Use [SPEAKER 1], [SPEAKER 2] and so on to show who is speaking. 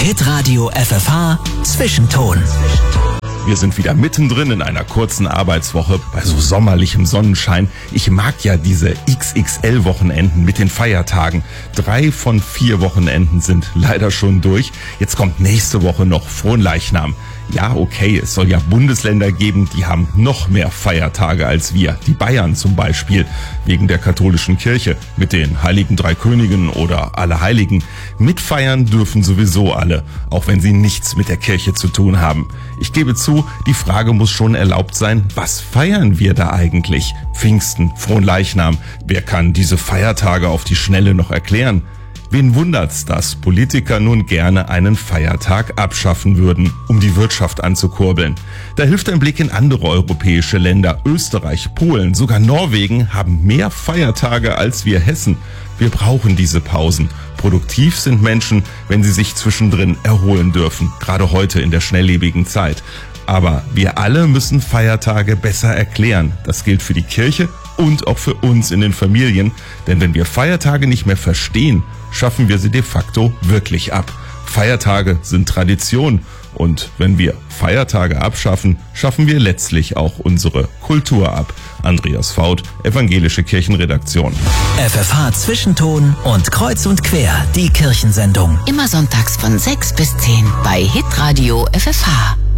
[SPEAKER 1] Hitradio FFH Zwischenton.
[SPEAKER 2] Wir sind wieder mittendrin in einer kurzen Arbeitswoche bei so sommerlichem Sonnenschein. Ich mag ja diese XXL-Wochenenden mit den Feiertagen. 3 von 4 Wochenenden sind leider schon durch. Jetzt kommt nächste Woche noch Fronleichnam. Ja, okay, es soll ja Bundesländer geben, die haben noch mehr Feiertage als wir. Die Bayern zum Beispiel, wegen der katholischen Kirche, mit den Heiligen Drei Königen oder Allerheiligen. Mitfeiern dürfen sowieso alle, auch wenn sie nichts mit der Kirche zu tun haben. Ich gebe zu, die Frage muss schon erlaubt sein, was feiern wir da eigentlich? Pfingsten, Fronleichnam, wer kann diese Feiertage auf die Schnelle noch erklären? Wen wundert's, dass Politiker nun gerne einen Feiertag abschaffen würden, um die Wirtschaft anzukurbeln? Da hilft ein Blick in andere europäische Länder. Österreich, Polen, sogar Norwegen haben mehr Feiertage als wir Hessen. Wir brauchen diese Pausen. Produktiv sind Menschen, wenn sie sich zwischendrin erholen dürfen, gerade heute in der schnelllebigen Zeit. Aber wir alle müssen Feiertage besser erklären. Das gilt für die Kirche und auch für uns in den Familien. Denn wenn wir Feiertage nicht mehr verstehen, schaffen wir sie de facto wirklich ab. Feiertage sind Tradition. Und wenn wir Feiertage abschaffen, schaffen wir letztlich auch unsere Kultur ab. Andreas Faut, Evangelische Kirchenredaktion.
[SPEAKER 1] FFH Zwischenton und Kreuz und Quer, die Kirchensendung.
[SPEAKER 3] Immer sonntags von 6 bis 10 bei Hitradio FFH.